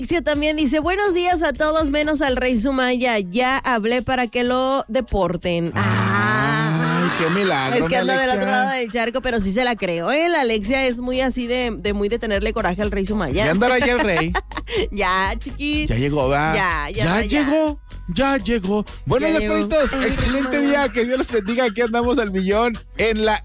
Alexia también dice, buenos días a todos menos al Rey Sumaya. Ya hablé para que lo deporten. Ay, qué milagro. Es que anda Alexia. del otro lado del charco, pero sí se la creo, ¿eh? La Alexia es muy así de tenerle coraje al Rey Sumaya. ¿Ya andará ya el Rey? Ya, chiqui. Ya llegó, ¿va? Ya llegó. Ya llegó. Buenos Ya días, llegó. perritos. Excelente día. Que Dios los bendiga. Aquí andamos al millón en la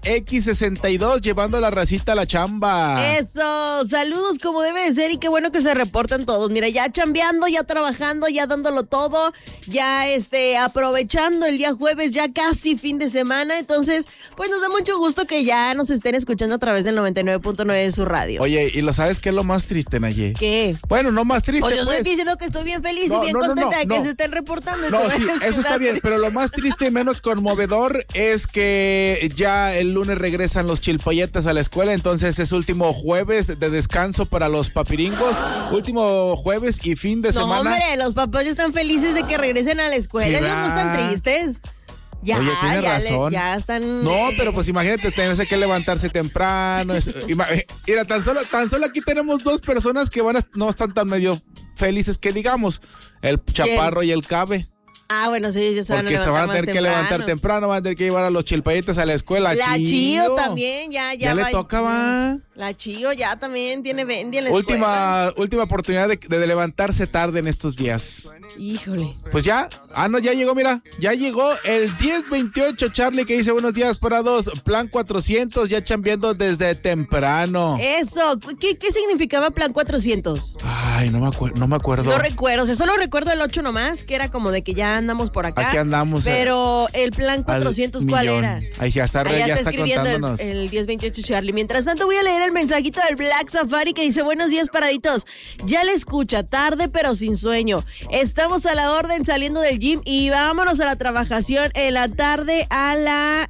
X62, llevando a la racita a la chamba. Eso, saludos como debe de ser y qué bueno que se reportan todos. Mira, ya chambeando, ya trabajando, ya dándolo todo, ya aprovechando el día jueves, ya casi fin de semana. Entonces, pues nos da mucho gusto que ya nos estén escuchando a través del 99.9 de su radio. Oye, ¿y lo sabes qué es lo más triste, Naye? ¿Qué? Bueno, no más triste, Pues yo pues. estoy diciendo que estoy bien feliz No, y bien no, no, contenta de que no. se estén reportando. No, sí, Entonces, eso está bien, pero lo más triste y menos conmovedor es que ya el lunes regresan los chilpolletes a la escuela, entonces es último jueves de descanso para los papiringos, último jueves y fin de No, semana. hombre, los papás ya están felices de que regresen a la escuela, Sí, ellos no están ¿verdad? tristes. Ya, Oye, tienes ya, razón. ya están. No, pero pues imagínate, tenés que levantarse temprano. Mira, tan solo aquí tenemos dos personas que no están tan medio felices que digamos, el Chaparro y el Cabe. Ah, bueno, sí, ellos se van a Porque se van a tener que levantar temprano. temprano, van a tener que llevar a los chilpayetes a la escuela. La Chío también, ya Ya va. le toca, va. La Chío ya también tiene Bendy en la escuela. Última oportunidad de levantarse tarde en estos días. Híjole. Pues ya, ya llegó, mira, ya llegó el 1028 Charlie que dice buenos días para dos, plan 400, ya chambeando desde temprano. Eso, ¿qué significaba plan 400? Ay, no me acuerdo. No recuerdo, o sea, solo recuerdo el 8 nomás, que era como de que ya andamos por acá. Aquí andamos. Pero el plan 400, ¿cuál millón. era? Ahí ya está escribiendo contándonos. el 1028 Charlie. Mientras tanto voy a leer el mensajito del Black Safari que dice, buenos días paraditos, ya le escucha, tarde pero sin sueño. Estamos a la orden saliendo del gym y vámonos a la trabajación en la tarde a la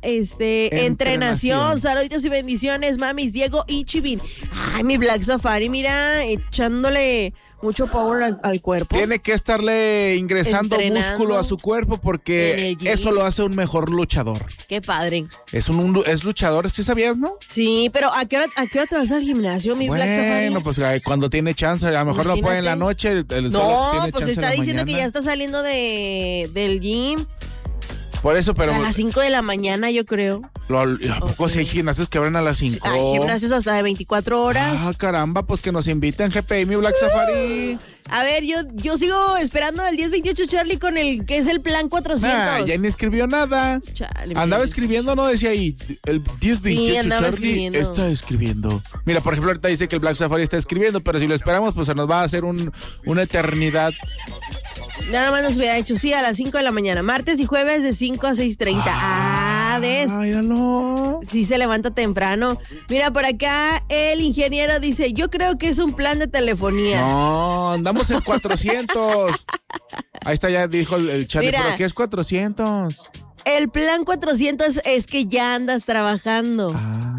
entrenación. Saluditos y bendiciones, mamis, Diego y Chivin. Ay, mi Black Safari, mira, echándole mucho power al cuerpo. Tiene que estarle ingresando Entrenando músculo a su cuerpo en porque el gym. eso lo hace un mejor luchador. Qué padre. Es luchador, ¿sí sabías, no? Sí, pero ¿a qué hora te vas al gimnasio, mi Black Safari? Bueno, pues cuando tiene chance, a lo mejor no puede en la noche. No, pues está diciendo que ya está saliendo del gym. Por eso, pero... O sea, a las 5 de la mañana, yo creo. ¿A poco si hay gimnasios que abren a las 5? Hay gimnasios hasta de 24 horas. Ah, caramba, pues que nos inviten, GPI, mi Black Safari. A ver, yo sigo esperando el 1028 Charlie con el que es el plan 400. Ya ni escribió nada. Chale, Andaba man. escribiendo, ¿no? Decía ahí, el 1028 Sí, andaba Charlie escribiendo. está escribiendo. Mira, por ejemplo, ahorita dice que el Black Safari está escribiendo, pero si lo esperamos, pues se nos va a hacer una eternidad. Nada más nos hubiera hecho, sí, a las 5 de la mañana. Martes y jueves de 5 a 6:30. ¿Ves? Míralo. Sí se levanta temprano. Mira, por acá el ingeniero dice, yo creo que es un plan de telefonía. No, andamos en 400. Ahí está, ya dijo el Charlie, Mira. pero ¿qué es 400? El plan 400 es que ya andas trabajando.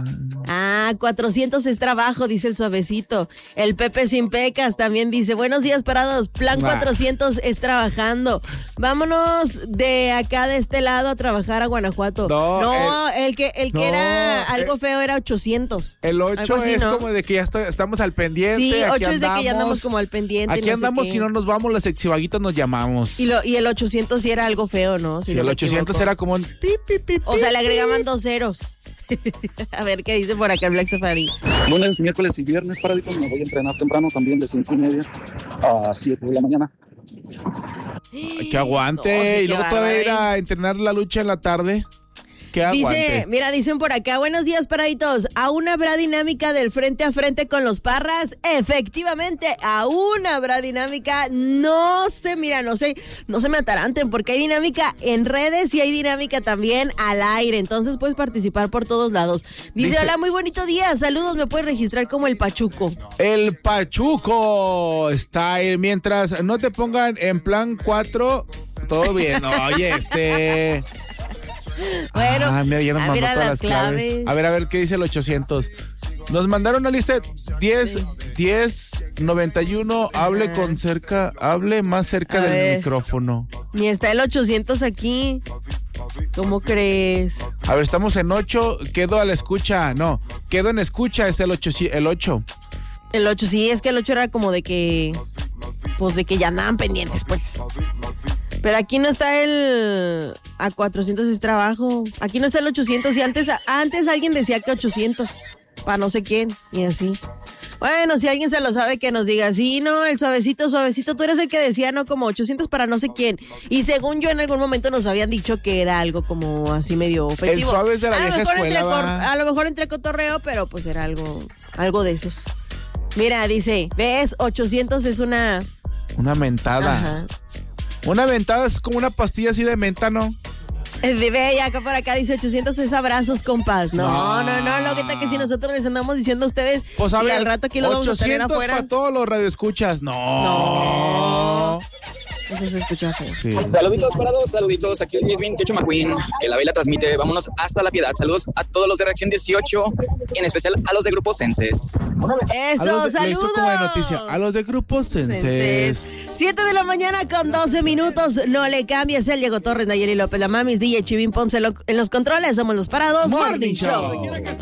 400 es trabajo, dice el suavecito. El Pepe sin pecas también dice, buenos días parados, plan 400 es trabajando. Vámonos de acá, de este lado, a trabajar a Guanajuato. No, el que era algo feo era 800. El 8 así, es ¿no? como de que ya estamos al pendiente. Sí, aquí 8 es de que ya andamos como al pendiente. Aquí no sé andamos, qué. si no nos vamos, las exivaguitas nos llamamos. Y el 800 sí era algo feo, ¿no? Si Sí, no el me 800 equivoco. era como un pip, pip, pip, O sea, le pip, agregaban pip. 2 ceros. A ver qué dice por acá el Black Safari. Lunes, miércoles y viernes, paraditos, me voy a entrenar temprano también de 5:30 a 7 de la mañana. Ay, que aguante. No, sí, y qué luego todavía ir bárbaro, a entrenar la lucha en la tarde. Que aguante. Dicen por acá, buenos días paraditos, ¿aún habrá dinámica del frente a frente con los Parras? Efectivamente, aún habrá dinámica, no se me ataranten, porque hay dinámica en redes y hay dinámica también al aire, entonces puedes participar por todos lados. Dice, hola, muy bonito día, saludos, me puedes registrar como el Pachuco. El Pachuco style. Mientras no te pongan en plan 4, todo bien. Oye, Bueno, mira, ya nos mandó mira todas las las claves. A ver, ¿qué dice el 800? Nos mandaron una lista 1091, hable más cerca A del ver. micrófono. Ni está el 800 aquí. ¿Cómo crees? A ver, estamos en 8, quedo a la escucha. No, quedo en escucha, es el 8. El 8, sí, es que el 8 era como de que pues de que ya andaban pendientes, pues. Pero aquí no está el a 400 es trabajo. Aquí no está el 800 y antes alguien decía que 800 para no sé quién y así. Bueno, si alguien se lo sabe, que nos diga, sí, no, el suavecito, tú eres el que decía, no, como 800 para no sé quién. Y según yo, en algún momento nos habían dicho que era algo como así medio ofensivo. El suave es de la vieja escuela, a lo mejor entre cotorreo, pero pues era algo de esos. Mira, dice, ¿ves? 800 es una mentada. Ajá. Una mentada es como una pastilla así de menta, ¿no? Ve, acá por acá dice 800 es abrazos, compas. No, lo que tal que si nosotros les andamos diciendo a ustedes, pues a ver, al rato aquí lo vamos a tener afuera. 800 para todos los radioescuchas. No. Eso se escucha feo. Sí. Saluditos para todos, saluditos. Aquí el 1028 McQueen, que la vela transmite. Vámonos hasta La Piedad. Saludos a todos los de Reacción 18, en especial a los de Grupo Senses. Eso, saludos. Como de noticia, a los de Grupo Senses. 7 de la mañana con 12 minutos. No le cambies. El Diego Torres, Nayeli López, la Mamis, DJ Chivín Ponce en los controles. Somos los Parados Morning Show.